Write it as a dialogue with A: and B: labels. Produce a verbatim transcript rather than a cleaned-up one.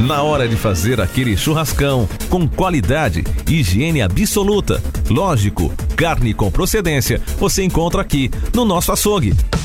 A: Na hora de fazer aquele churrascão, com qualidade e higiene absoluta. Lógico, carne com procedência, você encontra aqui no nosso açougue.